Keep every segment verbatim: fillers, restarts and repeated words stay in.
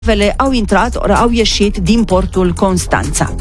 navele au intrat ori au ieșit din portul Constanța.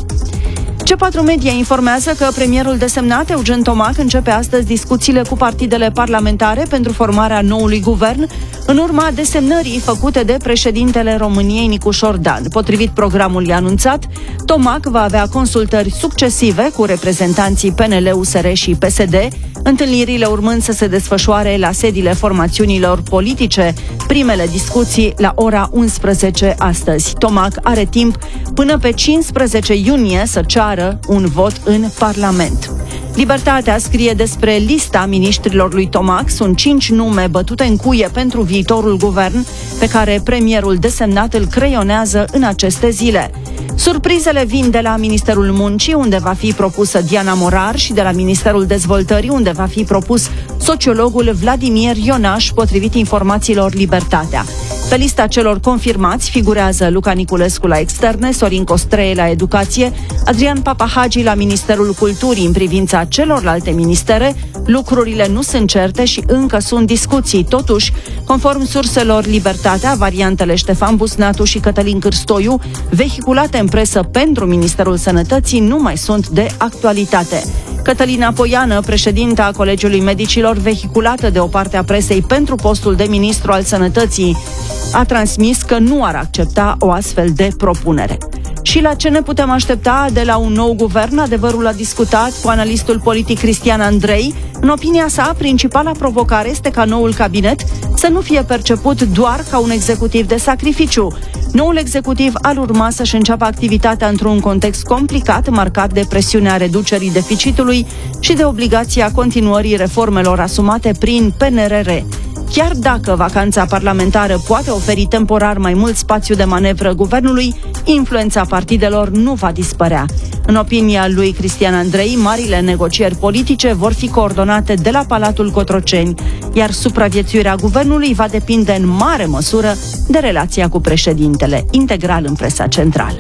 C patru Media informează că premierul desemnat Eugen Tomac începe astăzi discuțiile cu partidele parlamentare pentru formarea noului guvern, în urma desemnării făcute de președintele României Nicușor Dan. Potrivit programului anunțat, Tomac va avea consultări succesive cu reprezentanții P N L, U S R și P S D, întâlnirile urmând să se desfășoare la sediile formațiunilor politice. Primele discuții la ora unsprezece astăzi. Tomac are timp până pe cincisprezece iunie să ceară un vot în Parlament. Libertatea scrie despre lista miniștrilor lui Tomac. Sunt cinci nume bătute în cuie pentru viitorul guvern, pe care premierul desemnat îl creionează în aceste zile. Surprizele vin de la Ministerul Muncii, unde va fi propusă Diana Morar, și de la Ministerul Dezvoltării, unde va fi propus sociologul Vladimir Ionaș, potrivit informațiilor Libertatea. Pe lista celor confirmați figurează Luca Niculescu la Externe, Sorin Costree la Educație, Adrian Papahagi la Ministerul Culturii. În privința celorlalte ministere, lucrurile nu sunt certe și încă sunt discuții. Totuși, conform surselor Libertatea, variantele Ștefan Busnatu și Cătălin Cârstoiu, vehiculate în presă pentru Ministerul Sănătății, nu mai sunt de actualitate. Cătălina Poiană, președinta Colegiului Medicilor, vehiculată de o parte a presei pentru postul de ministru al Sănătății, a transmis că nu ar accepta o astfel de propunere. Și la ce ne putem aștepta de la un nou guvern? Adevărul a discutat cu analistul politic Cristian Andrei. În opinia sa, principala provocare este ca noul cabinet să nu fie perceput doar ca un executiv de sacrificiu. Noul executiv ar urma să-și înceapă activitatea într-un context complicat, marcat de presiunea reducerii deficitului și de obligația continuării reformelor asumate prin P N R R. Chiar dacă vacanța parlamentară poate oferi temporar mai mult spațiu de manevră guvernului, influența partidelor nu va dispărea. În opinia lui Cristian Andrei, marile negocieri politice vor fi coordonate de la Palatul Cotroceni, iar supraviețuirea guvernului va depinde în mare măsură de relația cu președintele. Integral în presa centrală.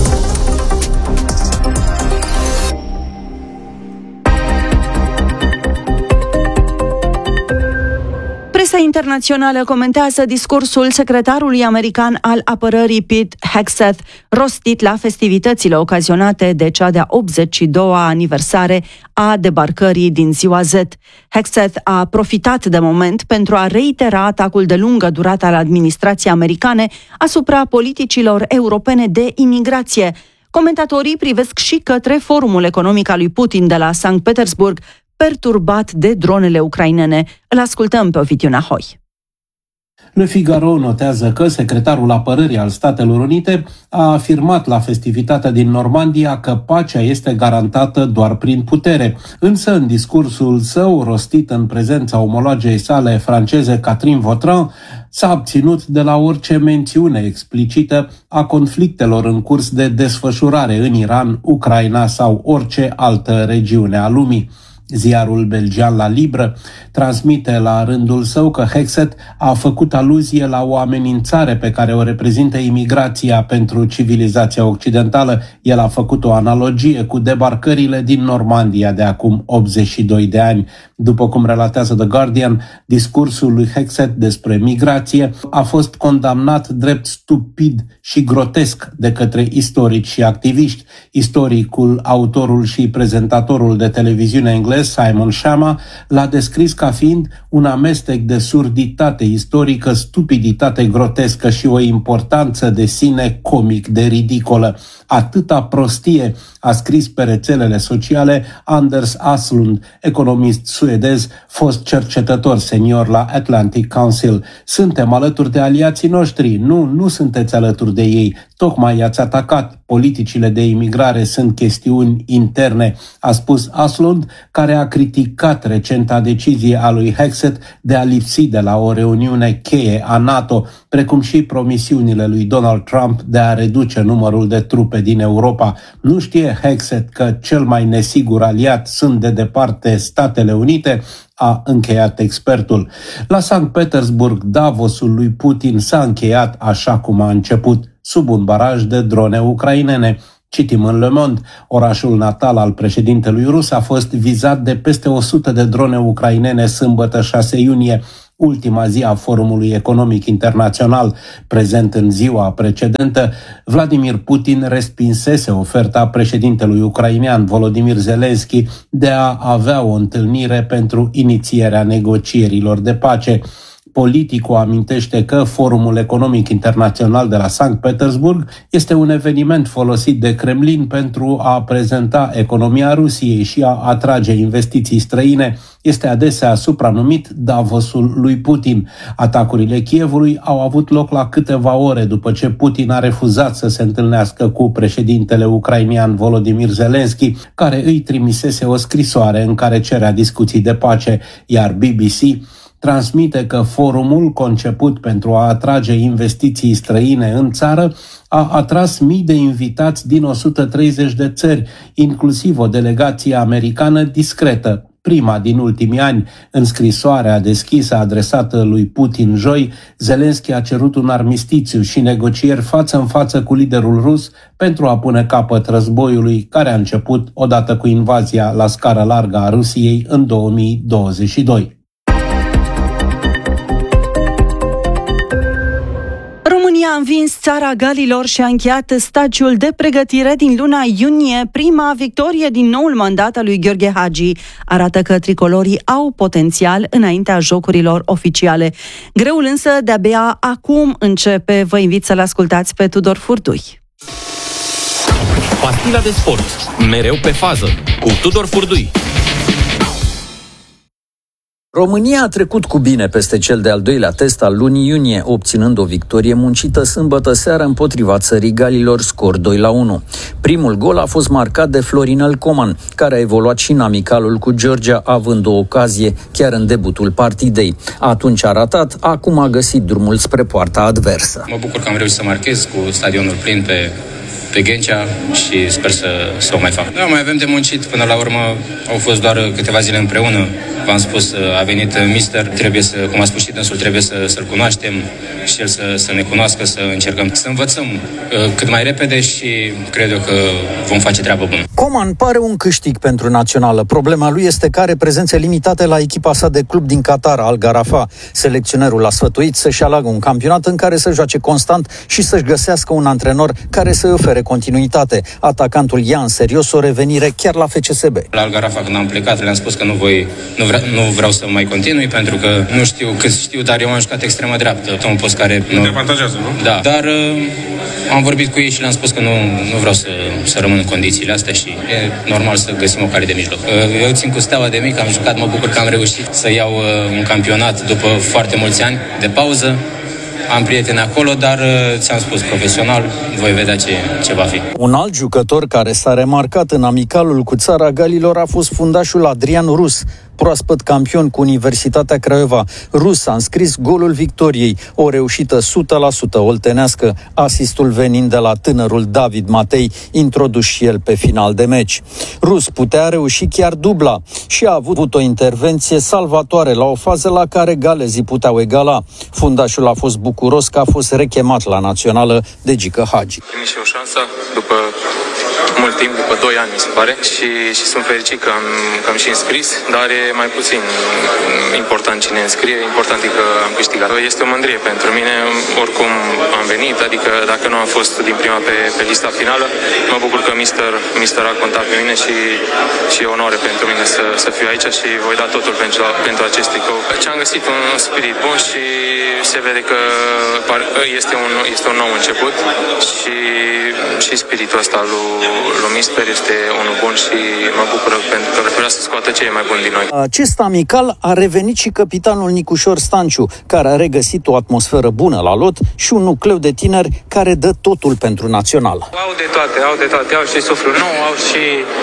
Presa internațională comentează discursul secretarului american al apărării Pete Hegseth, rostit la festivitățile ocazionate de cea de-a optzeci și doua aniversare a debarcării din ziua Z. Hegseth a profitat de moment pentru a reitera atacul de lungă durată al administrației americane asupra politicilor europene de imigrație. Comentatorii privesc și către forumul economic al lui Putin de la Sankt Petersburg, perturbat de dronele ucrainene. Îl ascultăm pe Ovidiu Nahoi. Le Figaro notează că secretarul apărării al Statelor Unite a afirmat la festivitatea din Normandia că pacea este garantată doar prin putere. Însă, în discursul său, rostit în prezența omologei sale franceze Catherine Vautrin, s-a abținut de la orice mențiune explicită a conflictelor în curs de desfășurare în Iran, Ucraina sau orice altă regiune a lumii. Ziarul belgian La Libre transmite la rândul său că Hegseth a făcut aluzie la o amenințare pe care o reprezintă imigrația pentru civilizația occidentală. El a făcut o analogie cu debarcările din Normandia de acum optzeci și doi de ani. După cum relatează The Guardian, discursul lui Hegseth despre migrație a fost condamnat drept stupid și grotesc de către istorici și activiști. Istoricul, autorul și prezentatorul de televiziune englez Simon Schama l-a descris ca fiind un amestec de surditate istorică, stupiditate grotescă și o importanță de sine comic de ridicolă. Atâta prostie, a scris pe rețelele sociale Anders Aslund, economist suedez, fost cercetător senior la Atlantic Council. Suntem alături de aliații noștri. Nu, nu sunteți alături de ei. Tocmai i-ați atacat. Politicile de imigrare sunt chestiuni interne, a spus Aslund, care a criticat recenta decizie a lui Hegseth de a lipsi de la o reuniune cheie a NATO, precum și promisiunile lui Donald Trump de a reduce numărul de trupe din Europa. Nu știe Hegseth că cel mai nesigur aliat sunt de departe Statele Unite? A încheiat expertul. La Sankt Petersburg, Davosul lui Putin s-a încheiat așa cum a început, sub un baraj de drone ucrainene. Citim în Le Monde, orașul natal al președintelui rus a fost vizat de peste o sută de drone ucrainene sâmbătă șase iunie, ultima zi a Forumului Economic Internațional. Prezent în ziua precedentă, Vladimir Putin respinsese oferta președintelui ucrainean Volodymyr Zelensky de a avea o întâlnire pentru inițierea negocierilor de pace. Politicul amintește că Forumul Economic Internațional de la Sankt Petersburg este un eveniment folosit de Kremlin pentru a prezenta economia Rusiei și a atrage investiții străine. Este adesea supranumit Davosul lui Putin. Atacurile Kievului au avut loc la câteva ore după ce Putin a refuzat să se întâlnească cu președintele ucrainean Volodymyr Zelensky, care îi trimisese o scrisoare în care cerea discuții de pace, iar B B C transmite că forumul, conceput pentru a atrage investiții străine în țară, a atras mii de invitați din o sută treizeci de țări, inclusiv o delegație americană discretă, prima din ultimii ani. În scrisoarea deschisă adresată lui Putin joi, Zelensky a cerut un armistițiu și negocieri față în față cu liderul rus pentru a pune capăt războiului care a început odată cu invazia la scară largă a Rusiei în două mii douăzeci și doi. România a învins țara Galilor și a încheiat stagiul de pregătire din luna iunie. Prima victorie din noul mandat al lui Gheorghe Hagi arată că tricolorii au potențial înaintea jocurilor oficiale. Greul însă de-abia acum începe. Vă invit să-l ascultați pe Tudor Furdui. Pastila de sport, mereu pe fază, cu Tudor Furdui. România a trecut cu bine peste cel de-al doilea test al lunii iunie, obținând o victorie muncită sâmbătă seară împotriva țării Galilor, scor doi la unu. Primul gol a fost marcat de Florinel Coman, care a evoluat și în amicalul cu Georgia, având o ocazie chiar în debutul partidei. Atunci a ratat, acum a găsit drumul spre poarta adversă. Mă bucur că am reușit să marchez cu stadionul plin pe... pe Ghencea și sper să, să o mai fac. Da, mai avem de muncit. Până la urmă au fost doar câteva zile împreună. V-am spus, a venit mister, trebuie să, cum a spus și dânsul, trebuie să, să-l cunoaștem și el să, să ne cunoască, să încercăm să învățăm cât mai repede și cred eu că vom face treabă bună. Coman pare un câștig pentru națională. Problema lui este că are prezențe limitate la echipa sa de club din Qatar, Al Gharafa. Selecționerul a sfătuit să-și aleagă un campionat în care să joace constant și să-și găsească un antrenor care să ofere continuitate. Atacantul ia în serios o revenire chiar la F C S B. La Al Gharafa, când am plecat, le-am spus că nu voi, nu, vre, nu vreau să mai continui, pentru că nu știu cât știu, dar eu am jucat extremă dreaptă. Un post care nu te avantajează, nu? Da, dar uh, am vorbit cu ei și le-am spus că nu, nu vreau să, să rămân în condițiile astea și e normal să găsim o cale de mijloc. Uh, eu țin cu Steaua de mic, am jucat, mă bucur că am reușit să iau uh, un campionat după foarte mulți ani de pauză. Am prieteni acolo, dar ți-am spus, profesional, voi vedea ce, ce va fi. Un alt jucător care s-a remarcat în amicalul cu țara Galilor a fost fundașul Adrian Rus, proaspăt campion cu Universitatea Craiova. Rus a înscris golul victoriei, o reușită o sută la sută oltenească, asistul venind de la tânărul David Matei, introdus și el pe final de meci. Rus putea reuși chiar dubla și a avut o intervenție salvatoare la o fază la care galezii puteau egala. Fundașul a fost bucuros că a fost rechemat la națională de Gică Hagi. Primit și o șansă după mult timp, după doi ani, mi se pare, și, și sunt fericit că am, că am și înscris, dar e mai puțin important cine înscrie, important e că am câștigat. Este o mândrie pentru mine, oricum am venit, adică dacă nu am fost din prima pe, pe lista finală, mă bucur că mister, mister a contat pe mine și, și e onoare pentru mine să, să fiu aici și voi da totul pentru, pentru acest tricou. Ce am găsit un spirit bun și se vede că este un, este un nou început și, și spiritul ăsta lui, lui mister este unul bun și mă bucur pentru că vrea să scoată cei mai buni din noi. Acest amical a revenit și capitanul Nicușor Stanciu, care a regăsit o atmosferă bună la lot și un nucleu de tineri care dă totul pentru național. Au de toate, au de toate, au și suflu nou, au și,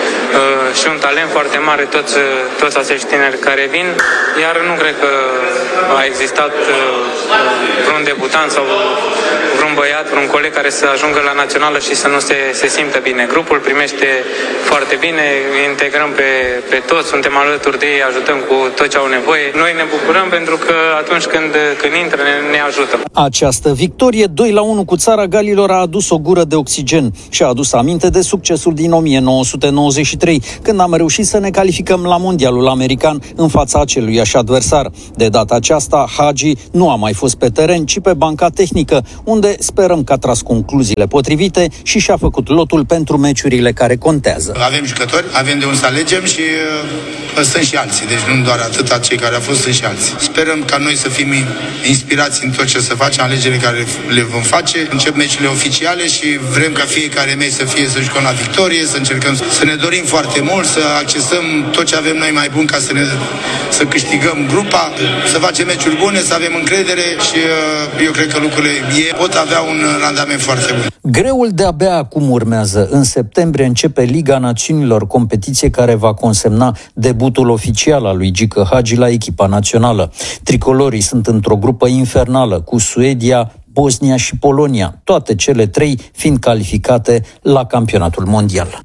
uh, și un talent foarte mare toți, toți acești tineri care vin, iar nu cred că a existat uh, vreun debutant sau vreun vreun băiat, vreun coleg care să ajungă la națională și să nu se, se simtă bine. Grupul primește foarte bine, integrăm pe, pe toți, suntem alături de ei, ajutăm cu tot ce au nevoie. Noi ne bucurăm pentru că atunci când, când intră ne, ne ajută. Această victorie doi la unu cu Țara Galilor a adus o gură de oxigen și a adus aminte de succesul din o mie nouă sute nouăzeci și trei, când am reușit să ne calificăm la Mondialul American în fața aceluiași adversar. De data aceasta, Hagi nu a mai fost pe teren, ci pe banca tehnică, unde sperăm că a tras concluziile potrivite și și-a făcut lotul pentru meciurile care contează. Avem jucători, avem de unde să alegem și uh, sunt și alții, deci nu doar atâta cei care au fost, sunt și alții. Sperăm ca noi să fim inspirați în tot ce să facem, alegerile care le vom face. Încep meciurile oficiale și vrem ca fiecare meci să fie să jucăm la victorie, să încercăm să ne dorim foarte mult, să accesăm tot ce avem noi mai bun ca să ne să câștigăm grupa, să facem meciuri bune, să avem încredere și uh, eu cred că lucrurile pot avea un randament foarte bun. Greul de-abia acum urmează. În septembrie începe Liga Națiunilor, competiție care va consemna debutul oficial al lui Gică Hagi la echipa națională. Tricolorii sunt într-o grupă infernală cu Suedia, Bosnia și Polonia, toate cele trei fiind calificate la campionatul mondial.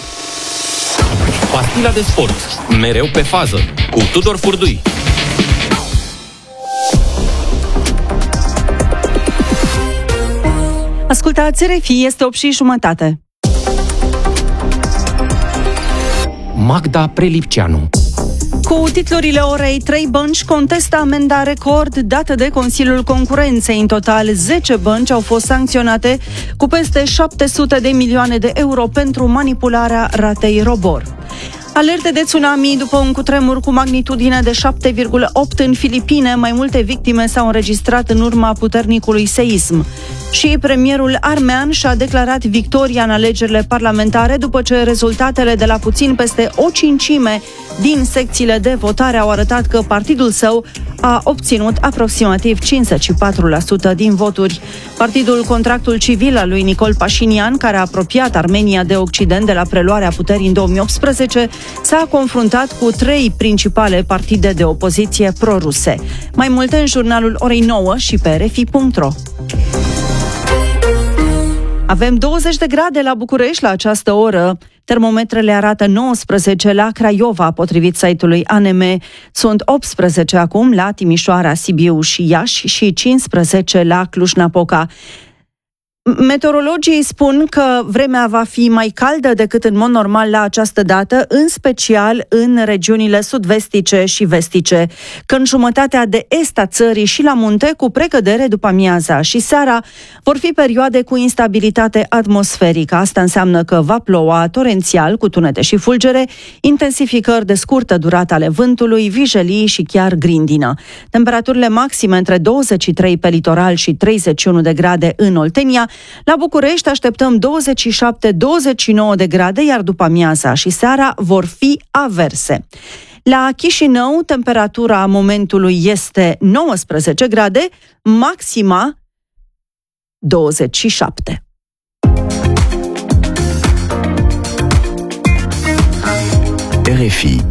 Pastila de sport, mereu pe fază, cu Tudor Furdui. Ascultați R F I, este opt și jumătate. Magda Prelipceanu. Cu titlurile orei, trei bănci contestă amenda record dată de Consiliul Concurenței. În total, zece bănci au fost sancționate cu peste șapte sute de milioane de euro pentru manipularea ratei ROBOR. Alerte de tsunami după un cutremur cu magnitudine de șapte virgulă opt în Filipine. Mai multe victime s-au înregistrat în urma puternicului seism. Și premierul armean și-a declarat victoria în alegerile parlamentare după ce rezultatele de la puțin peste o cincime din secțiile de votare au arătat că partidul său a obținut aproximativ cincizeci și patru la sută din voturi. Partidul Contractul Civil al lui Nicol Pașinian, care a apropiat Armenia de Occident de la preluarea puterii în două mii optsprezece, s-a confruntat cu trei principale partide de opoziție proruse. Mai multe în jurnalul orei nouă și pe r f i punct r o. Avem douăzeci de grade la București la această oră. Termometrele arată nouăsprezece la Craiova, potrivit site-ului A N M. Sunt optsprezece acum la Timișoara, Sibiu și Iași și cincisprezece la Cluj-Napoca. Meteorologii spun că vremea va fi mai caldă decât în mod normal la această dată, în special în regiunile sud-vestice și vestice, că în jumătatea de est a țării și la munte, cu precădere după amiaza și seara, vor fi perioade cu instabilitate atmosferică. Asta înseamnă că va ploua torențial cu tunete și fulgere, intensificări de scurtă durată ale vântului, vijelii și chiar grindină. Temperaturile maxime între douăzeci și trei pe litoral și treizeci și unu de grade în Oltenia. La București așteptăm douăzeci și șapte douăzeci și nouă de grade, iar după amiaza și seara vor fi averse. La Chișinău, temperatura momentului este nouăsprezece grade, maxima douăzeci și șapte. R F I.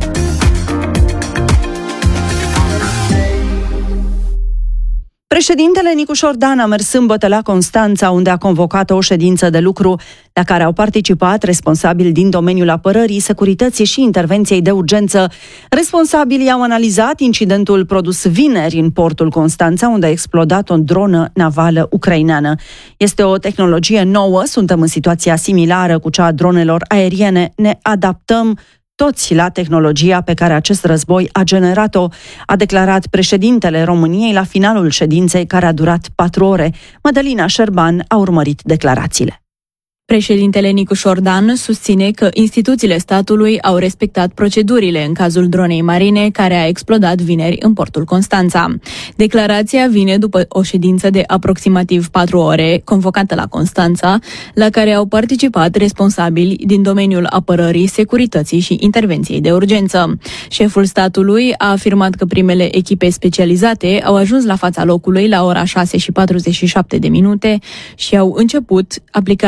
Președintele Nicușor Dan a mers sâmbătă la Constanța, unde a convocat o ședință de lucru la care au participat responsabili din domeniul apărării, securității și intervenției de urgență. Responsabilii au analizat incidentul produs vineri în portul Constanța, unde a explodat o dronă navală ucraineană. Este o tehnologie nouă, suntem în situația similară cu cea a dronelor aeriene, ne adaptăm toți la tehnologia pe care acest război a generat-o, a declarat președintele României la finalul ședinței care a durat patru ore. Mădălina Șerban a urmărit declarațiile. Președintele Nicușor Dan susține că instituțiile statului au respectat procedurile în cazul dronei marine care a explodat vineri în portul Constanța. Declarația vine după o ședință de aproximativ patru ore convocată la Constanța, la care au participat responsabili din domeniul apărării, securității și intervenției de urgență. Șeful statului a afirmat că primele echipe specializate au ajuns la fața locului la ora șase și patruzeci și șapte de minute și au început aplicarea procedurii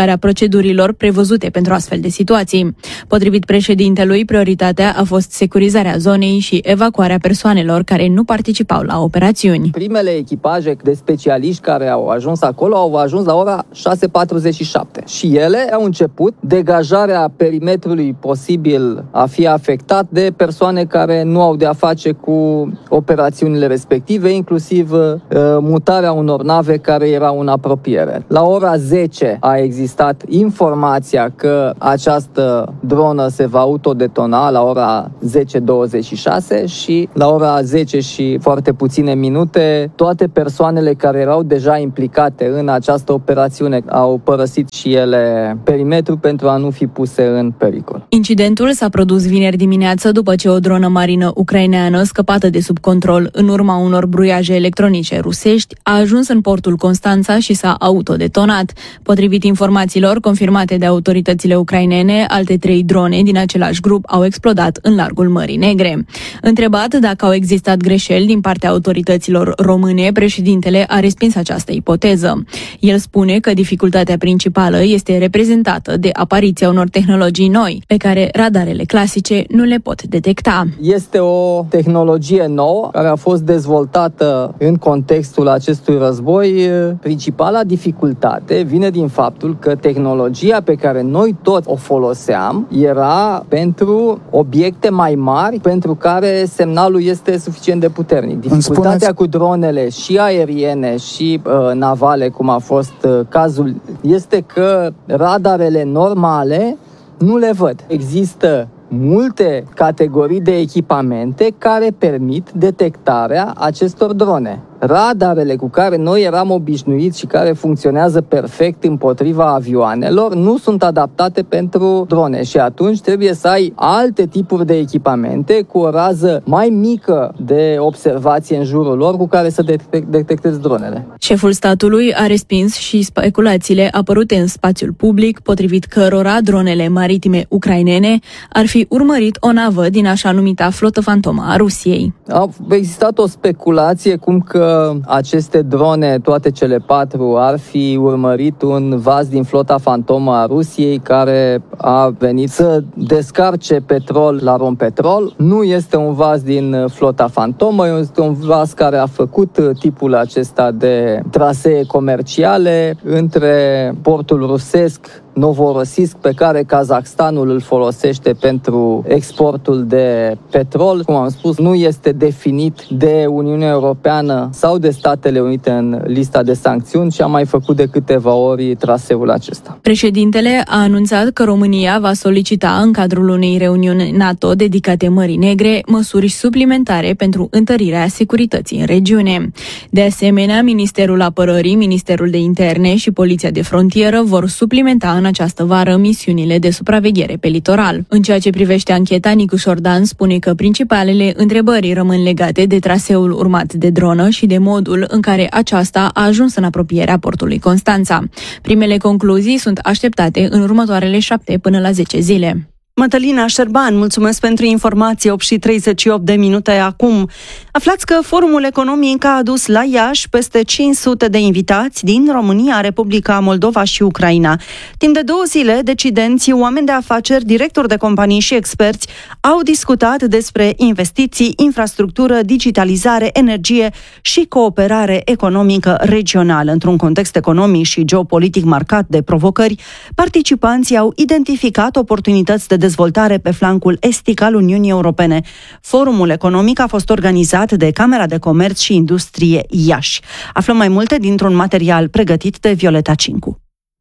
procedurilor prevăzute pentru astfel de situații. Potrivit președintelui, prioritatea a fost securizarea zonei și evacuarea persoanelor care nu participau la operațiuni. Primele echipaje de specialiști care au ajuns acolo au ajuns la ora șase patruzeci și șapte și ele au început degajarea perimetrului posibil a fi afectat de persoane care nu au de-a face cu operațiunile respective, inclusiv uh, mutarea unor nave care erau în apropiere. La ora zece a existat informația că această dronă se va autodetona la ora zece douăzeci și șase și la ora zece și foarte puține minute toate persoanele care erau deja implicate în această operațiune au părăsit și ele perimetrul pentru a nu fi puse în pericol. Incidentul s-a produs vineri dimineață după ce o dronă marină ucraineană scăpată de sub control în urma unor bruiaje electronice rusești a ajuns în portul Constanța și s-a autodetonat. Potrivit informațiilor confirmate de autoritățile ucrainene, alte trei drone din același grup au explodat în largul Mării Negre. Întrebat dacă au existat greșeli din partea autorităților române, președintele a respins această ipoteză. El spune că dificultatea principală este reprezentată de apariția unor tehnologii noi, pe care radarele clasice nu le pot detecta. Este o tehnologie nouă care a fost dezvoltată în contextul acestui război. Principala dificultate vine din faptul că tehnologia pe care noi toți o foloseam era pentru obiecte mai mari, pentru care semnalul este suficient de puternic. Dificultatea spuneți... cu dronele și aeriene și uh, navale, cum a fost uh, cazul, este că radarele normale nu le văd. Există multe categorii de echipamente care permit detectarea acestor drone. Radarele cu care noi eram obișnuiți și care funcționează perfect împotriva avioanelor nu sunt adaptate pentru drone și atunci trebuie să ai alte tipuri de echipamente cu o rază mai mică de observație în jurul lor cu care să detectezi dronele. Șeful statului a respins și speculațiile apărute în spațiul public, potrivit cărora dronele maritime ucrainene ar fi urmărit o navă din așa numita flotă fantomă a Rusiei. A existat o speculație cum că aceste drone, toate cele patru, ar fi urmărit un vas din flota fantomă a Rusiei care a venit să descarce petrol la Rompetrol. Nu este un vas din flota fantomă, este un vas care a făcut tipul acesta de trasee comerciale între portul rusesc Novorossiysk, pe care Kazakhstanul îl folosește pentru exportul de petrol. Cum am spus, nu este definit de Uniunea Europeană sau de Statele Unite în lista de sancțiuni și a mai făcut de câteva ori traseul acesta. Președintele a anunțat că România va solicita în cadrul unei reuniuni NATO dedicate Mării Negre măsuri suplimentare pentru întărirea securității în regiune. De asemenea, Ministerul Apărării, Ministerul de Interne și Poliția de Frontieră vor suplimenta în această vară misiunile de supraveghere pe litoral. În ceea ce privește ancheta, Nicu Șordan spune că principalele întrebări rămân legate de traseul urmat de dronă și de modul în care aceasta a ajuns în apropierea portului Constanța. Primele concluzii sunt așteptate în următoarele șapte până la zece zile. Mătălina Șerban, mulțumesc pentru informații. opt și treizeci și opt de minute acum. Aflați că Forumul Economic a adus la Iași peste cinci sute de invitați din România, Republica Moldova și Ucraina. Timp de două zile, decidenți, oameni de afaceri, directori de companii și experți au discutat despre investiții, infrastructură, digitalizare, energie și cooperare economică regională. Într-un context economic și geopolitic marcat de provocări, participanții au identificat oportunități de dezvoltare pe flancul estic al Uniunii Europene. Forumul economic a fost organizat de Camera de Comerț și Industrie Iași. Aflăm mai multe dintr-un material pregătit de Violeta Cincu.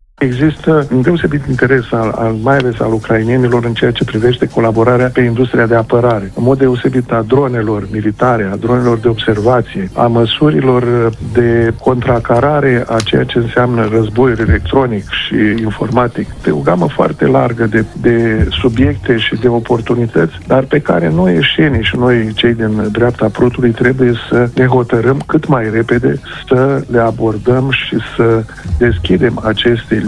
Există un deosebit interes, al, al, mai ales al ucrainenilor, în ceea ce privește colaborarea pe industria de apărare. În mod deosebit a dronelor militare, a dronelor de observație, a măsurilor de contracarare a ceea ce înseamnă războiul electronic și informatic. Pe o gamă foarte largă de, de subiecte și de oportunități, dar pe care noi eșenii și noi, cei din dreapta prutului, trebuie să ne hotărâm cât mai repede să le abordăm și să deschidem aceste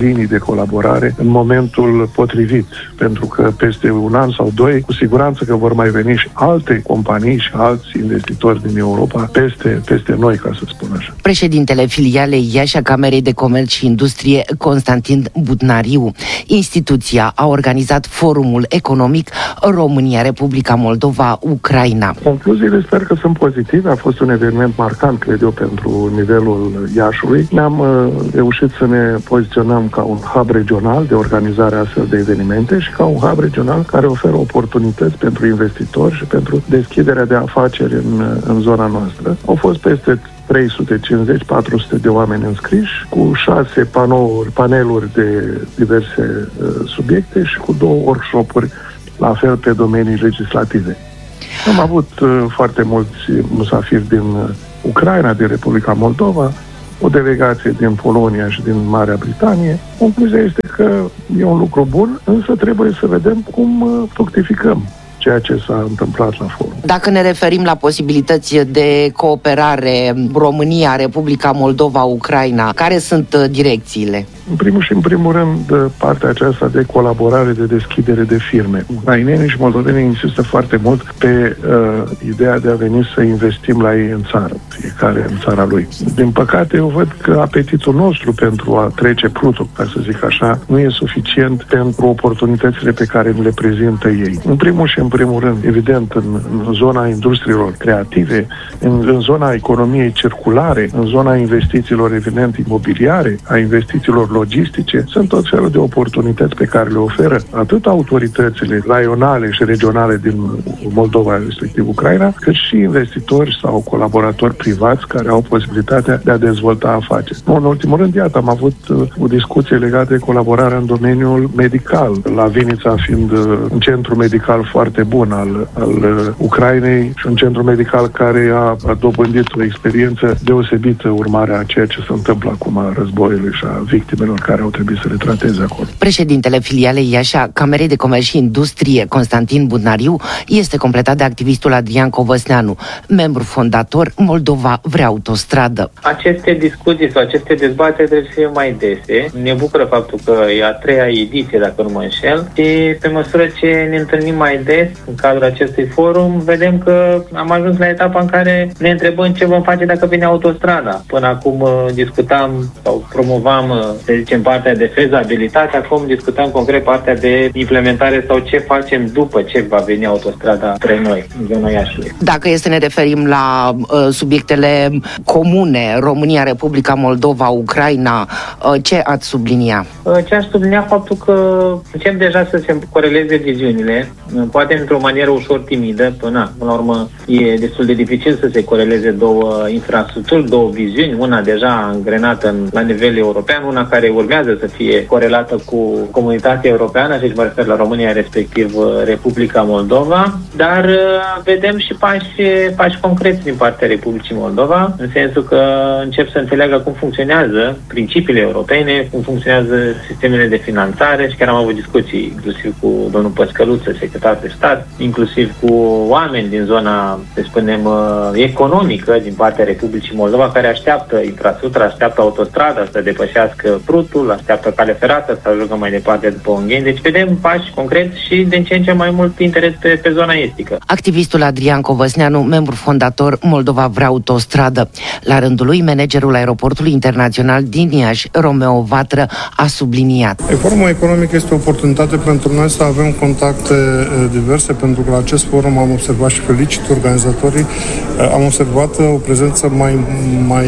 linii de colaborare în momentul potrivit, pentru că peste un an sau doi, cu siguranță că vor mai veni și alte companii și alți investitori din Europa peste, peste noi, ca să spun așa. Președintele filialei Iași a Camerei de Comerț și Industrie, Constantin Budnariu. Instituția a organizat forumul economic România-Republica Moldova-Ucraina. Concluziile sper că sunt pozitive. A fost un eveniment marcant, cred eu, pentru nivelul Iașului. Ne-am uh, reușit să ne poziționăm ca un hub regional de organizare a astfel de evenimente și ca un hub regional care oferă oportunități pentru investitori și pentru deschiderea de afaceri în, în zona noastră. Au fost peste trei sute cincizeci patru sute de oameni înscriși, cu șase panouri, paneluri de diverse uh, subiecte și cu două workshop-uri, la fel pe domenii legislative. Am avut uh, foarte mulți musafiri din uh, Ucraina, din Republica Moldova, o delegație din Polonia și din Marea Britanie. Concluzia este că e un lucru bun, însă trebuie să vedem cum uh, fructificăm ceea ce s-a întâmplat la forum. Dacă ne referim la posibilități de cooperare România, Republica Moldova, Ucraina, care sunt direcțiile? În primul și în primul rând, partea aceasta de colaborare, de deschidere de firme. Ucrainenii și moldovenii insistă foarte mult pe uh, ideea de a veni să investim la ei în țară, fiecare în țara lui. Din păcate, eu văd că apetitul nostru pentru a trece plutul, ca să zic așa, nu e suficient pentru oportunitățile pe care le prezintă ei. În primul și în primul rând, evident, în, în zona industriilor creative, în, în zona economiei circulare, în zona investițiilor, evident, imobiliare, a investițiilor logistice, sunt tot felul de oportunități pe care le oferă atât autoritățile raionale și regionale din Moldova, respectiv Ucraina, cât și investitori sau colaboratori privați care au posibilitatea de a dezvolta afaceri. În ultimul rând, iată, am avut o discuție legată de colaborarea în domeniul medical, la Vinița fiind un centru medical foarte bun al, al Ucrainei și un centru medical care a, a dobândit o experiență deosebită urmarea a ceea ce se întâmplă acum, a războiului și a victimelor care au trebuit să le trateze acolo. Președintele filialei Iași a Camerei de Comerț și Industrie, Constantin Budnariu, este completat de activistul Adrian Covăsneanu, membru fondator Moldova vrea autostradă. Aceste discuții sau aceste dezbateri trebuie să fie mai dese. Ne bucură faptul că e a treia ediție, dacă nu mă înșel, și pe măsură ce ne întâlnim mai des în cadrul acestui forum, vedem că am ajuns la etapa în care ne întrebăm ce vom face dacă vine autostrada. Până acum discutam sau promovam, să zicem, partea de fezabilitate, acum discutăm concret partea de implementare sau ce facem după ce va veni autostrada spre noi, în zona Iașului. Dacă este să ne referim la uh, subiectele comune, România, Republica Moldova, Ucraina, uh, ce ați sublinia? Uh, ce aș sublinia faptul că încep deja să se coreleze viziunile, uh, poate într-o manieră ușor timidă, până, până la urmă e destul de dificil să se coreleze două infrastructuri, două viziuni, una deja angrenată în, la nivel european, una care urmează să fie corelată cu comunitatea europeană, și mă refer la România, respectiv Republica Moldova, dar uh, vedem și pași, pași concreți din partea Republicii Moldova, în sensul că încep să înțeleagă cum funcționează principiile europene, cum funcționează sistemele de finanțare, și chiar am avut discuții inclusiv cu domnul Păscăluță, secretar de stat, inclusiv cu oameni din zona, să spunem, economică din partea Republicii Moldova, care așteaptă infrastructura, așteaptă autostrada să depășească prutul, așteaptă cale ferată să ajungă mai departe după Ungheni. Deci vedem pași concreți și din ce în ce mai mult interes pe, pe zona estică. Activistul Adrian Covăsneanu, membru fondator Moldova vrea autostradă. La rândul lui, managerul aeroportului internațional din Iași, Romeo Vatră, a subliniat. Forumul economic este o oportunitate pentru noi să avem contacte diverse, pentru că la acest forum am observat și felicit organizatorii, am observat o prezență mai, mai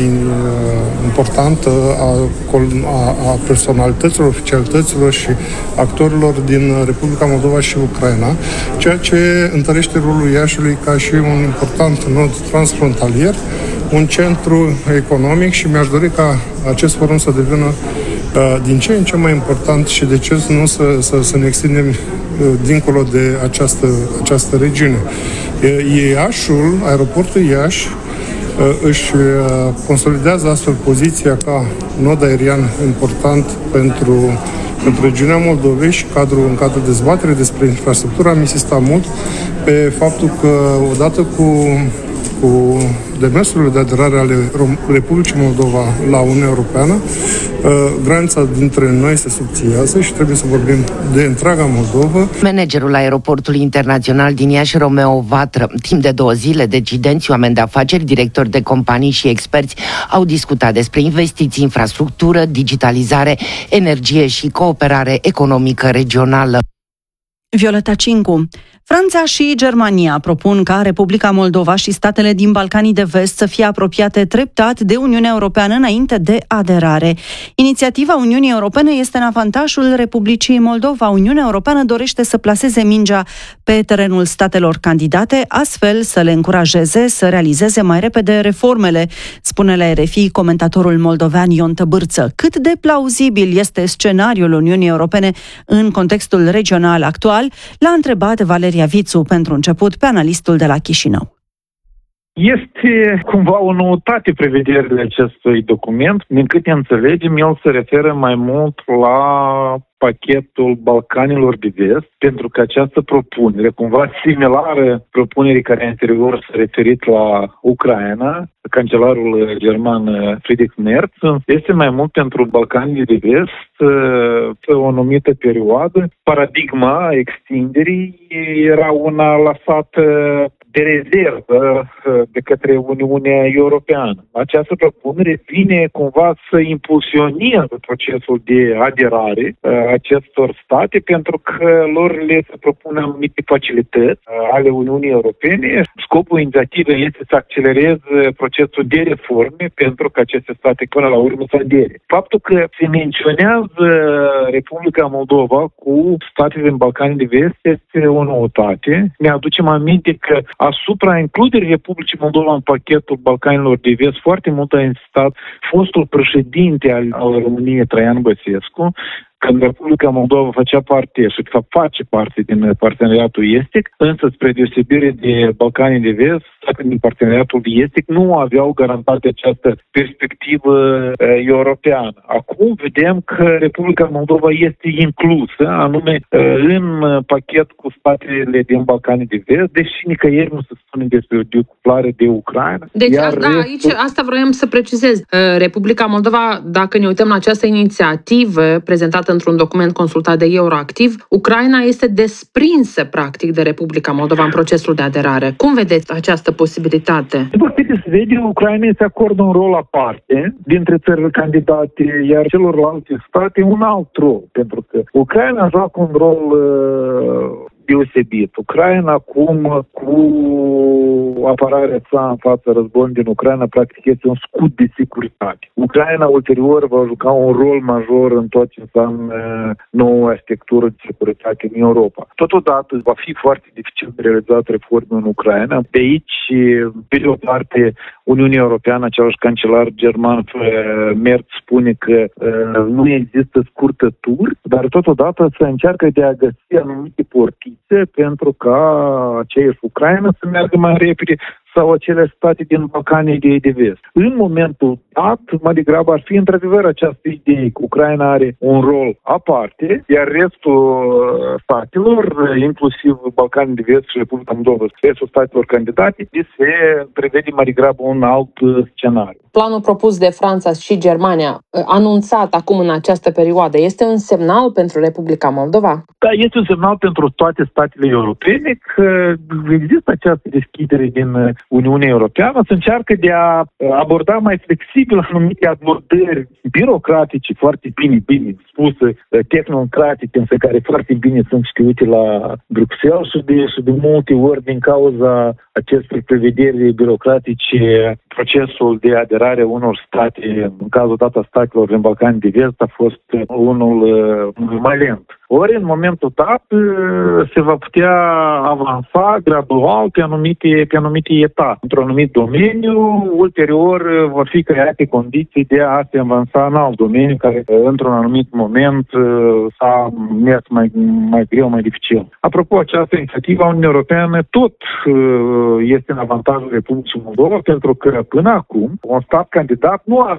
importantă a, a, a personalităților, oficialităților și actorilor din Republica Moldova și Ucraina, ceea ce întărește rolul Iașului ca și un important nod transfrontalier, un centru economic, și mi-aș dori ca acest forum să devină uh, din ce în ce mai important și de ce nu să, să, să ne extindem uh, dincolo de această, această regiune. Iașul, aeroportul Iași, uh, își uh, consolidează astfel poziția ca nod aerian important pentru pentru regiunea Moldovei, și cadrul, în cadrul dezbaterii despre infrastructură am insistat mult pe faptul că odată cu cu demersurile de aderare ale Republicii Moldova la Uniunea Europeană, granița dintre noi se subțiază și trebuie să vorbim de întreaga Moldova. Managerul aeroportului internațional din Iași, Romeo Vatră, timp de două zile, decidenți, oameni de afaceri, directori de companii și experți au discutat despre investiții, infrastructură, digitalizare, energie și cooperare economică regională. Violeta Cincu. Franța și Germania propun ca Republica Moldova și statele din Balcanii de Vest să fie apropiate treptat de Uniunea Europeană înainte de aderare. Inițiativa Uniunii Europene este în avantajul Republicii Moldova. Uniunea Europeană dorește să plaseze mingea pe terenul statelor candidate, astfel să le încurajeze să realizeze mai repede reformele, spune la R F I comentatorul moldovean Ion Tăbârță. Cât de plauzibil este scenariul Uniunii Europene în contextul regional actual, l-a întrebat Valeria Vițu, pentru început, pe analistul de la Chișinău. Este cumva o noutate prevederile acestui document. Din câte înțelegem, el se referă mai mult la pachetul Balcanilor de Vest, pentru că această propunere, cumva similară propunerii care anterior s-a referit la Ucraina, cancelarul german Friedrich Merz, este mai mult pentru Balcanii de Vest pe o anumită perioadă. Paradigma extinderii era una lăsată de rezervă de către Uniunea Europeană. Această propunere vine cumva să impulsioneze procesul de aderare acestor state, pentru că lor le se propune anumite facilități ale Uniunii Europene. Scopul inițiativei este să accelereze procesul de reforme pentru că aceste state până la urmă să adere. Faptul că se menționează Republica Moldova cu statele din Balcanii de Vest este o noutate. Ne aducem aminte că asupra includerii Republicii Moldova în pachetul Balcanilor de Vest foarte mult a insistat fostul președinte al, al României, Traian Băsescu, când Republica Moldova făcea parte și de fapt face parte din parteneriatul estic, însă spre deosebire de Balcanii de Vest, statele din parteneriatul estic nu aveau garantat această perspectivă uh, europeană. Acum vedem că Republica Moldova este inclusă, anume uh, în pachet cu statele din Balcanii de Vest, deși nicăieri nu se spune despre o decuplare de Ucraina. Deci, da, restul... aici asta vroiam să precizez. Republica Moldova, dacă ne uităm la această inițiativă prezentată într-un document consultat de Euroactiv, Ucraina este desprinsă, practic, de Republica Moldova în procesul de aderare. Cum vedeți această posibilitate? După câte se vede, Ucraina se acordă un rol aparte dintre țările candidate, iar celorlalte state un alt rol, pentru că Ucraina joacă un rol uh, deosebit. Ucraina acum, cu apărarea sa în fața războiului din Ucraina, practic este un scut de securitate. Ucraina ulterior va juca un rol major în tot ce înseamnă nouă arhitectură de securitate în Europa. Totodată va fi foarte dificil de realizat reforme în Ucraina. De aici, pe de o parte, Uniunea Europeană, același cancelar german Merz spune că uh, nu există scurtături, dar totodată se încearcă de a găsi anumite portițe pentru ca aceeași Ucraina să meargă mai repede sau acele state din Balcanii de, de Vest. În momentul dat, mai degrabă ar fi într-adevăr această idee că Ucraina are un rol aparte, iar restul statelor, inclusiv Balcanii de Vest și Republica Moldova, restul statelor candidate, se prevede mai degrabă un alt scenariu. Planul propus de Franța și Germania, anunțat acum în această perioadă, este un semnal pentru Republica Moldova? Da, este un semnal pentru toate statele europene că există această deschidere din Uniunea Europeană, se încearcă de a aborda mai flexibil anumite abordări birocratice, foarte bine, bine spuse, tehnocratice, însă care foarte bine sunt știute la Bruxelles și de, și de multe ori din cauza acestor prevederi birocratice, procesul de aderare a unor state, în cazul dat a statelor din Balcanii de Vest, a fost unul uh, mai lent. Ori, în momentul dat, se va putea avansa gradual pe anumite, pe anumite etape. Într-un anumit domeniu, ulterior vor fi create condiții de a se avansa în alt domeniu, care, într-un anumit moment, s-a mers mai, mai greu, mai dificil. Apropo, această inițiativă a Uniunii Europeană tot este în avantajul Republicii Moldova, pentru că până acum un stat candidat nu avea acces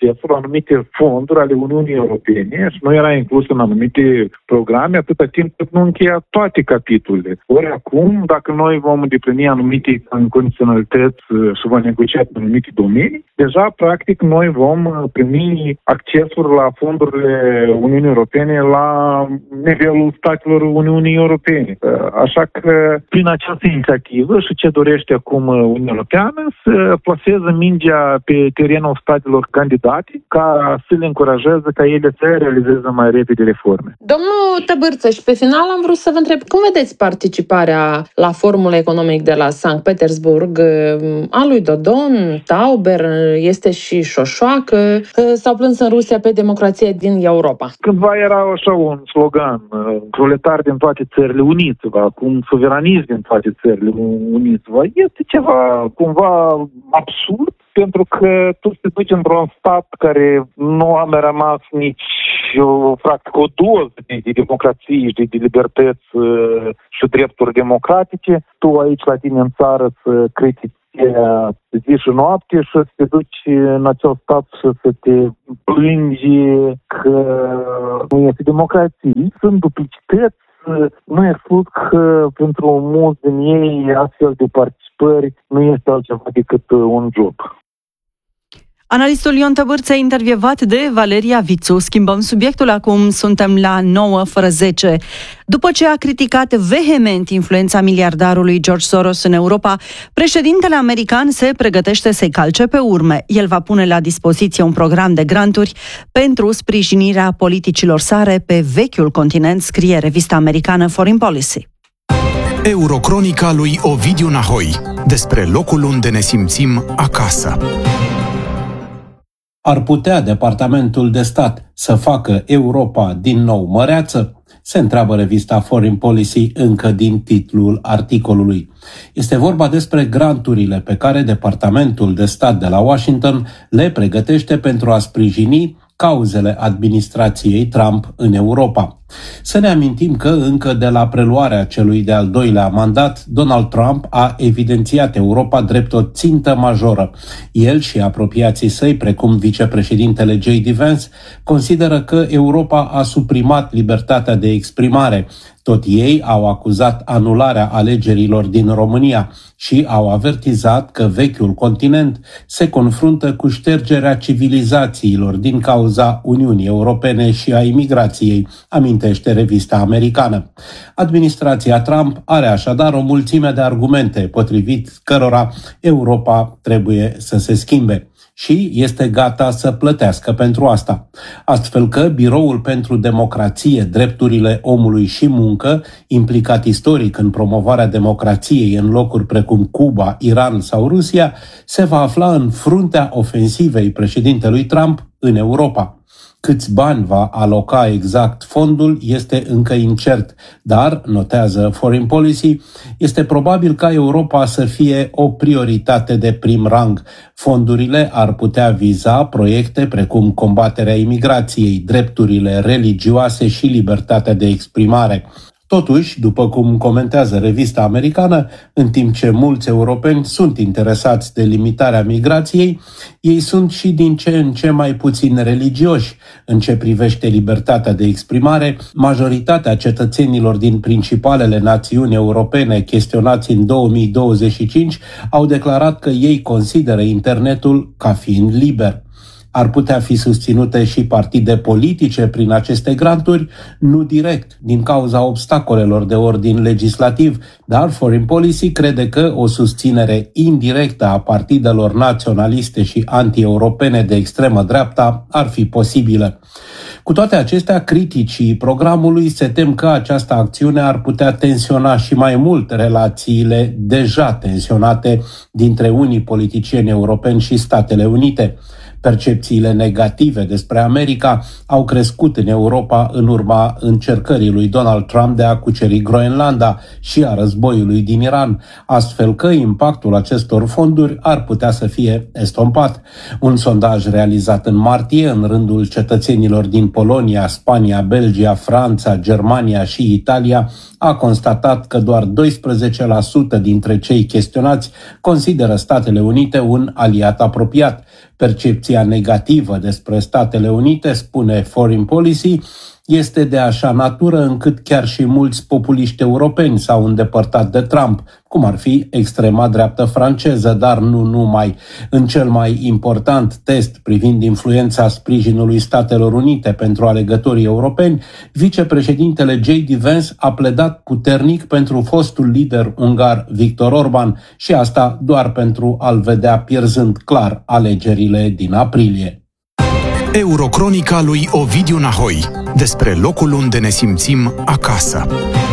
accesul la anumite fonduri ale Uniunii Europene și nu era inclus în anumite programe atâta timp cât nu încheia toate capitolele. Ori acum, dacă noi vom îndeplini anumite condiționalități și vom negocia în anumite domenii, deja, practic, noi vom primi accesul la fondurile Uniunii Europene la nivelul statelor Uniunii Europene. Așa că, prin această inițiativă și ce dorește acum Uniunea Europeană, să plaseze mingea pe terenul statelor candidate ca să le încurajeze ca ele să realizeze mai repede reforme. Domnul Tăbârță, și pe final am vrut să vă întreb, cum vedeți participarea la Forumul Economic de la Sankt Petersburg a lui Dodon, Tauber, este și Șoșoacă, s-au plâns în Rusia pe democrație din Europa? Cândva era așa un slogan, proletari din toate țările uniți-vă, acum suveranism din toate țările uniți-vă. Este ceva cumva absurd, pentru că tu te duci într-un stat care nu a mai rămas nici o, practic, o doză de, de democrație și de, de libertăți și drepturi democratice. Tu aici la tine în țară să critici zi și noapte și să te duci în acel stat și să te plângi că nu este democrație. Sunt duplicități. Nu exclud că pentru mulți din ei astfel de participări nu este altceva decât un job. Analistul Ion Tăbârță, intervievat de Valeria Vițu. Schimbăm subiectul acum, suntem la nouă fără zece. După ce a criticat vehement influența miliardarului George Soros în Europa, președintele american se pregătește să-i calce pe urme. El va pune la dispoziție un program de granturi pentru sprijinirea politicilor sale pe vechiul continent, scrie revista americană Foreign Policy. Eurocronica lui Ovidiu Nahoi, despre locul unde ne simțim acasă. Ar putea Departamentul de Stat să facă Europa din nou măreață? Se întreabă revista Foreign Policy încă din titlul articolului. Este vorba despre granturile pe care Departamentul de Stat de la Washington le pregătește pentru a sprijini cauzele administrației Trump în Europa. Să ne amintim că încă de la preluarea celui de-al doilea mandat, Donald Trump a evidențiat Europa drept o țintă majoră. El și apropiații săi, precum vicepreședintele J D Vance, consideră că Europa a suprimat libertatea de exprimare. Tot ei au acuzat anularea alegerilor din România și au avertizat că vechiul continent se confruntă cu ștergerea civilizațiilor din cauza Uniunii Europene și a imigrației, amintește revista americană. Administrația Trump are așadar o mulțime de argumente potrivit cărora Europa trebuie să se schimbe și este gata să plătească pentru asta. Astfel că Biroul pentru Democrație, Drepturile Omului și Muncă, implicat istoric în promovarea democrației în locuri precum Cuba, Iran sau Rusia, se va afla în fruntea ofensivei președintelui Trump în Europa. Câți bani va aloca exact fondul este încă incert, dar, notează Foreign Policy, este probabil ca Europa să fie o prioritate de prim rang. Fondurile ar putea viza proiecte precum combaterea imigrației, drepturile religioase și libertatea de exprimare. Totuși, după cum comentează revista americană, în timp ce mulți europeni sunt interesați de limitarea migrației, ei sunt și din ce în ce mai puțin religioși. În ce privește libertatea de exprimare, majoritatea cetățenilor din principalele națiuni europene chestionați în două mii douăzeci și cinci au declarat că ei consideră internetul ca fiind liber. Ar putea fi susținute și partide politice prin aceste granturi, nu direct, din cauza obstacolelor de ordin legislativ, dar Foreign Policy crede că o susținere indirectă a partidelor naționaliste și anti-europene de extremă dreapta ar fi posibilă. Cu toate acestea, criticii programului se tem că această acțiune ar putea tensiona și mai mult relațiile deja tensionate dintre unii politicieni europeni și Statele Unite. Percepțiile negative despre America au crescut în Europa în urma încercării lui Donald Trump de a cuceri Groenlanda și a războiului din Iran, astfel că impactul acestor fonduri ar putea să fie estompat. Un sondaj realizat în martie în rândul cetățenilor din Polonia, Spania, Belgia, Franța, Germania și Italia a constatat că doar doisprezece la sută dintre cei chestionați consideră Statele Unite un aliat apropiat. Percepția percepția negativă despre Statele Unite, spune Foreign Policy, este de așa natură încât chiar și mulți populiști europeni s-au îndepărtat de Trump, cum ar fi extrema dreaptă franceză, dar nu numai. În cel mai important test privind influența sprijinului Statelor Unite pentru alegătorii europeni, vicepreședintele J D Vance a pledat puternic pentru fostul lider ungar Viktor Orban și asta doar pentru a-l vedea pierzând clar alegerile din aprilie. Eurocronica lui Ovidiu Nahoi, despre locul unde ne simțim acasă.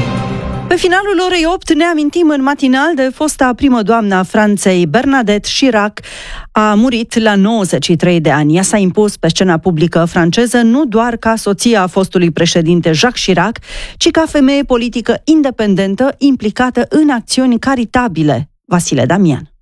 Pe finalul orei opt ne amintim în matinal de fosta primă doamnă a Franței, Bernadette Chirac. A murit la nouăzeci și trei de ani. Ea s-a impus pe scena publică franceză nu doar ca soția a fostului președinte Jacques Chirac, ci ca femeie politică independentă implicată în acțiuni caritabile. Vasile Damian.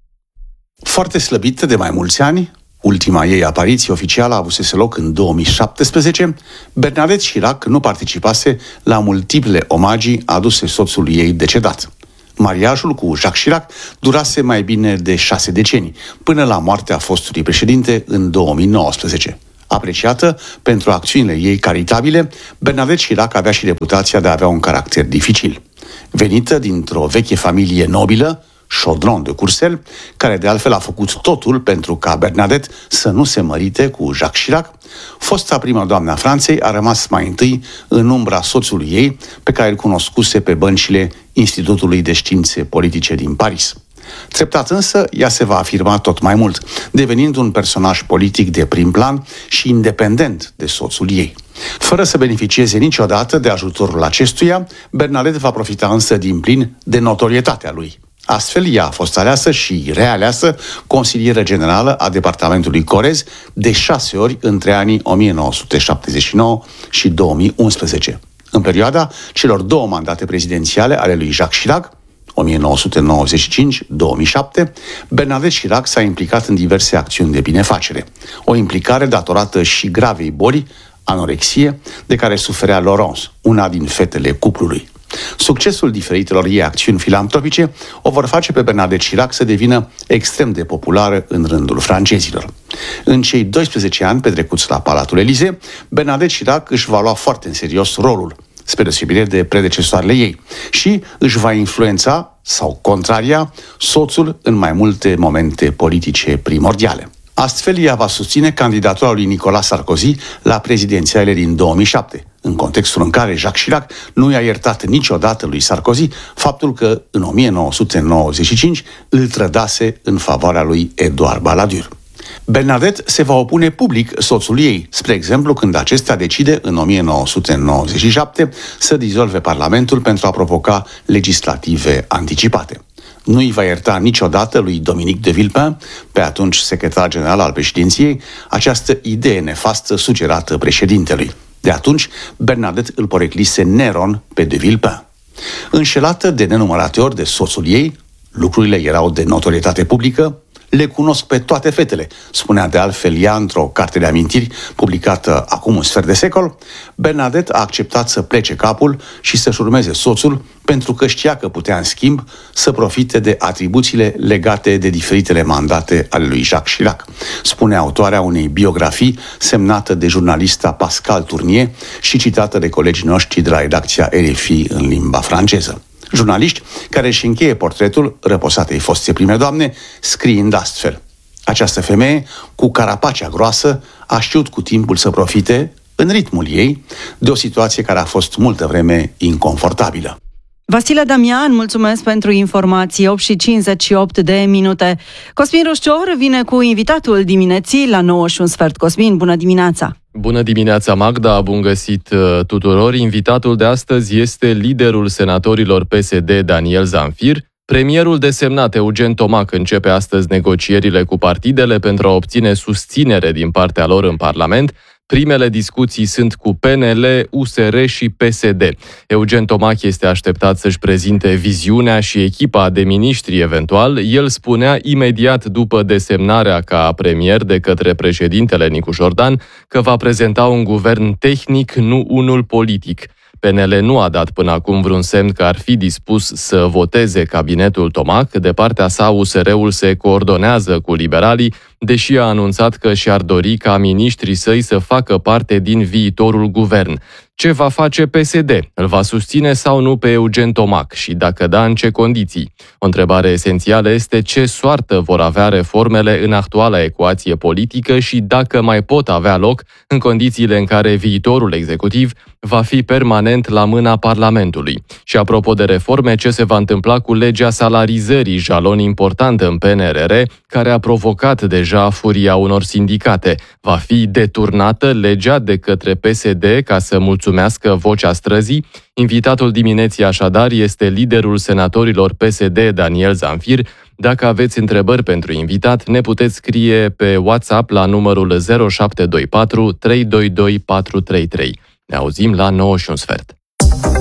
Foarte slăbită de mai mulți ani, ultima ei apariție oficială avusese loc în două mii șaptesprezece, Bernadette Chirac nu participase la multiple omagii aduse soțului ei decedat. Mariajul cu Jacques Chirac durase mai bine de șase decenii, până la moartea fostului președinte în două mii nouăsprezece. Apreciată pentru acțiunile ei caritabile, Bernadette Chirac avea și reputația de a avea un caracter dificil. Venită dintr-o veche familie nobilă, Chaudron de Courcelles, care de altfel a făcut totul pentru ca Bernadette să nu se mărite cu Jacques Chirac, fosta prima doamnă a Franței a rămas mai întâi în umbra soțului ei, pe care îl cunoscuse pe băncile Institutului de Științe Politice din Paris. Treptat însă, ea se va afirma tot mai mult, devenind un personaj politic de prim plan și independent de soțul ei. Fără să beneficieze niciodată de ajutorul acestuia, Bernadette va profita însă din plin de notorietatea lui. Astfel, ea a fost aleasă și realeasă consilieră generală a departamentului Corrèze de șase ori între anii o mie nouă sute șaptezeci și nouă și două mii unsprezece. În perioada celor două mandate prezidențiale ale lui Jacques Chirac, o mie nouă sute nouăzeci și cinci - două mii șapte, Bernadette Chirac s-a implicat în diverse acțiuni de binefacere. O implicare datorată și gravei boli, anorexie, de care suferea Laurence, una din fetele cuplului. Succesul diferitelor ei acțiuni filantropice o vor face pe Bernadette Chirac să devină extrem de populară în rândul francezilor. În cei doisprezece ani petrecuți la Palatul Élysée, Bernadette Chirac își va lua foarte în serios rolul, spre deosebire de predecesoarele ei, și își va influența sau contraria soțul în mai multe momente politice primordiale. Astfel, ea va susține candidatura lui Nicolas Sarkozy la prezidențiale din două mii șapte, în contextul în care Jacques Chirac nu i-a iertat niciodată lui Sarkozy faptul că în o mie nouă sute nouăzeci și cinci îl trădase în favoarea lui Edouard Balladur. Bernadette se va opune public soțului ei, spre exemplu când acesta decide în o mie nouă sute nouăzeci și șapte să dizolve Parlamentul pentru a provoca legislative anticipate. Nu îi va ierta niciodată lui Dominique de Villepin, pe atunci secretar general al președinției, această idee nefastă sugerată președintelui. De atunci, Bernadette îl poreclise Neron pe de Villepin. Înșelată de nenumărate ori de soțul ei, lucrurile erau de notorietate publică, le cunosc pe toate fetele, spunea de altfel ea într-o carte de amintiri publicată acum un sfert de secol. Bernadette a acceptat să plece capul și să-și urmeze soțul pentru că știa că putea în schimb să profite de atribuțiile legate de diferitele mandate ale lui Jacques Chirac, spune autoarea unei biografii semnată de jurnalista Pascal Tournier și citată de colegii noștri de la redacția R F I în limba franceză. Jurnaliști care își încheie portretul răposatei foste prime doamne, scriind astfel: această femeie, cu carapacea groasă, a știut cu timpul să profite, în ritmul ei, de o situație care a fost multă vreme inconfortabilă. Vasile Damian, mulțumesc pentru informații. opt și cincizeci și opt de minute. Cosmin Roșcior vine cu invitatul dimineții la nouă și un sfert. Cosmin, bună dimineața! Bună dimineața, Magda! Bun găsit tuturor! Invitatul de astăzi este liderul senatorilor P S D, Daniel Zamfir. Premierul desemnat, Eugen Tomac, începe astăzi negocierile cu partidele pentru a obține susținere din partea lor în Parlament. Primele discuții sunt cu P N L, U S R și P S D. Eugen Tomac este așteptat să-și prezinte viziunea și echipa de miniștri eventual. El spunea imediat după desemnarea ca premier de către președintele Nicu Jordan că va prezenta un guvern tehnic, nu unul politic. P N L nu a dat până acum vreun semn că ar fi dispus să voteze cabinetul Tomac. De partea sa, U S R-ul se coordonează cu liberalii, deși a anunțat că și-ar dori ca miniștrii săi să facă parte din viitorul guvern. Ce va face P S D? Îl va susține sau nu pe Eugen Tomac și dacă da, în ce condiții? O întrebare esențială este ce soartă vor avea reformele în actuala ecuație politică și dacă mai pot avea loc în condițiile în care viitorul executiv va fi permanent la mâna Parlamentului. Și apropo de reforme, ce se va întâmpla cu legea salarizării, jalon important în P N R R, care a provocat deja furia unor sindicate? Va fi deturnată legea de către P S D ca să mulțumească vocea străzii? Invitatul dimineții așadar este liderul senatorilor P S D, Daniel Zamfir. Dacă aveți întrebări pentru invitat, ne puteți scrie pe WhatsApp la numărul zero șapte doi patru trei doi doi patru trei trei. Ne auzim la nouă și un sfert.